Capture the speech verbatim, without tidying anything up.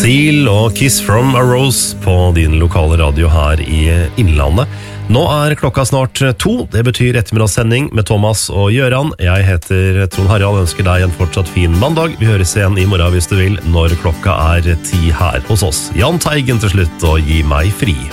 Seal og Kiss from a Rose på din lokale radio her i Innlandet. Nå er klokka snart to, det betyr ettermiddagssending med Thomas og Gjøran. Jeg heter Trond Harald, ønsker deg en fortsatt fin mandag. Vi høres igjen i morgen hvis du vil, når klokka er ti her hos oss. Jan Teigen til slutt, og Gi meg fri.